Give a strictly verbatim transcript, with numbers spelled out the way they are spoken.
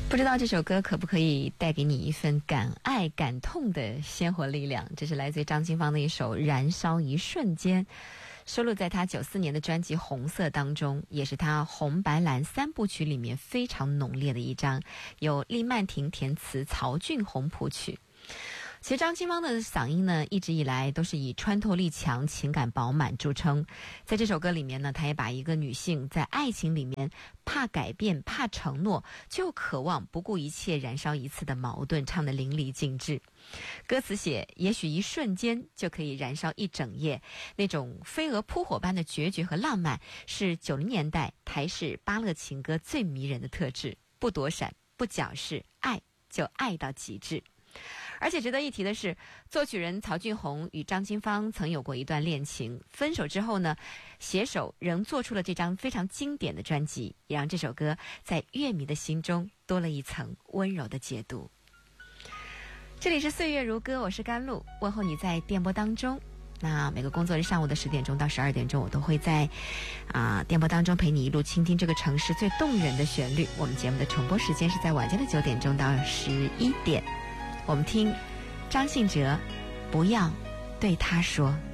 不知道这首歌可不可以带给你一份敢爱敢痛的鲜活力量？这是来自于张清芳的一首《燃烧一瞬间》，收录在他九四年的专辑《红色》当中，也是他红白蓝三部曲里面非常浓烈的一张，由厉曼婷填词，曹俊宏谱曲。其实张清芳的嗓音呢，一直以来都是以穿透力强、情感饱满著称。在这首歌里面呢，她也把一个女性在爱情里面怕改变、怕承诺，就渴望不顾一切燃烧一次的矛盾唱得淋漓尽致。歌词写，也许一瞬间就可以燃烧一整夜，那种飞蛾扑火般的决绝和浪漫，是九零年代台式芭乐情歌最迷人的特质。不躲闪，不矫饰，爱就爱到极致。而且值得一提的是，作曲人曹俊宏与张清芳曾有过一段恋情，分手之后呢，携手仍做出了这张非常经典的专辑，也让这首歌在乐迷的心中多了一层温柔的解读。这里是岁月如歌，我是甘露，问候你在电波当中。那每个工作日上午的十点钟到十二点钟，我都会在啊、呃、电波当中陪你一路倾听这个城市最动人的旋律。我们节目的重播时间是在晚间的九点钟到十一点。我们听张信哲，不要对他说。